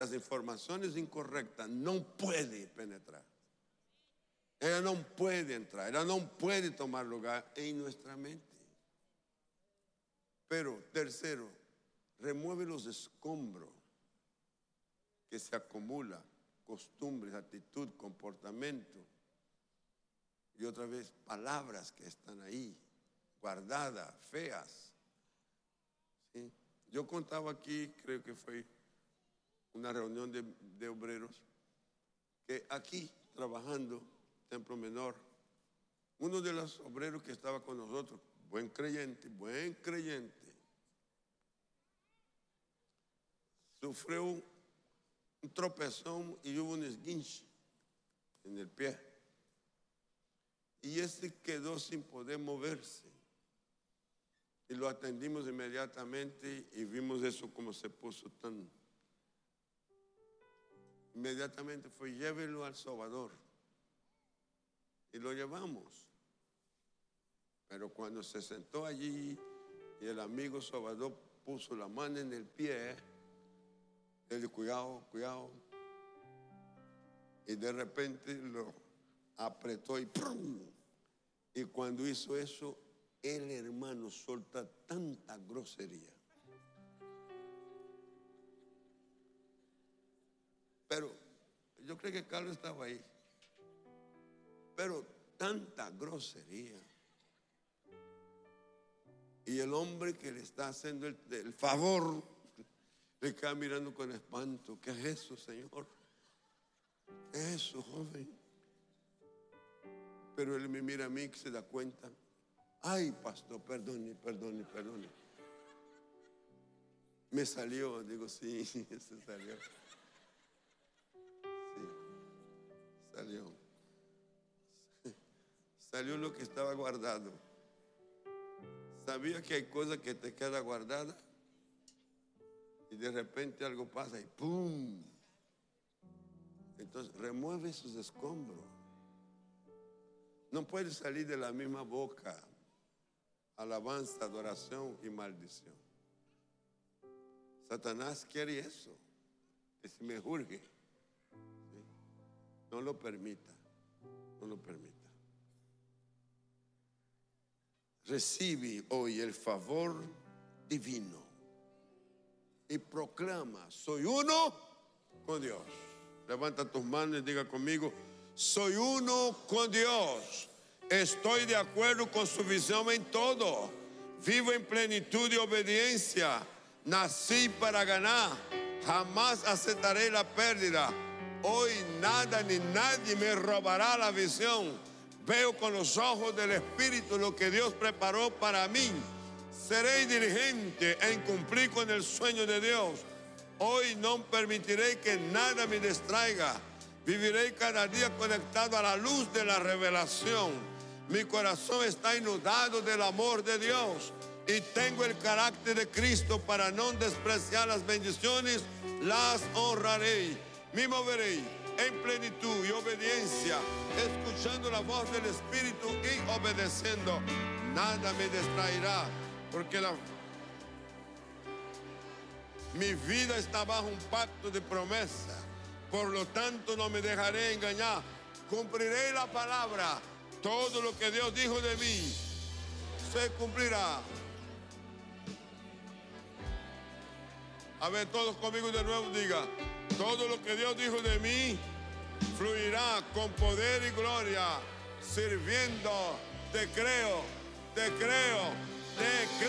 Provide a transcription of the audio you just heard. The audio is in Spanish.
las informaciones incorrectas no puede penetrar. Ella no puede entrar, ella no puede tomar lugar en nuestra mente. Pero tercero, remueve los escombros que se acumulan, costumbres, actitud, comportamiento y otra vez palabras que están ahí, guardadas, feas. ¿Sí? Yo contaba aquí, creo que fue una reunión de obreros, que aquí trabajando, Templo Menor, uno de los obreros que estaba con nosotros, buen creyente, sufrió un tropezón y hubo un esguince en el pie. Y ese quedó sin poder moverse. Y lo atendimos inmediatamente y vimos eso como se puso tan. Inmediatamente fue, llévelo al sobador. Y lo llevamos. Pero cuando se sentó allí y el amigo sobador puso la mano en el pie, él dijo, cuidado, cuidado. Y de repente lo apretó y ¡prum! Y cuando hizo eso, el hermano solta tanta grosería. Pero yo creo que Carlos estaba ahí. Pero tanta grosería. Y el hombre que le está haciendo el favor le queda mirando con espanto. ¿Qué es eso, Señor? ¿Qué es eso, joven? Pero él me mira a mí que se da cuenta. Ay, pastor, perdone. Me salió, digo, sí, se salió. Sí, salió. Salió lo que estaba guardado. ¿Sabía que hay cosas que te quedan guardadas? Y de repente algo pasa y ¡pum! Entonces remueve esos escombros. No puede salir de la misma boca alabanza, adoración y maldición. Satanás quiere eso, que se me juzgue. ¿Sí? No lo permita, no lo permita. Recibe hoy el favor divino y proclama, soy uno con Dios. Levanta tus manos y diga conmigo, soy uno con Dios. Estoy de acuerdo con su visión en todo. Vivo en plenitud y obediencia. Nací para ganar. Jamás aceptaré la pérdida. Hoy nada ni nadie me robará la visión. Veo con los ojos del Espíritu lo que Dios preparó para mí. Seré diligente en cumplir con el sueño de Dios. Hoy no permitiré que nada me distraiga. Viviré cada día conectado a la luz de la revelación. Mi corazón está inundado del amor de Dios y tengo el carácter de Cristo para no despreciar las bendiciones. Las honraré. Me moveré en plenitud y obediencia, escuchando la voz del Espíritu y obedeciendo. Nada me distraerá, porque mi vida está bajo un pacto de promesa. Por lo tanto, no me dejaré engañar. Cumpliré la palabra. Todo lo que Dios dijo de mí se cumplirá. A ver, todos conmigo de nuevo diga, todo lo que Dios dijo de mí fluirá con poder y gloria, sirviendo. Te creo, te creo, te creo.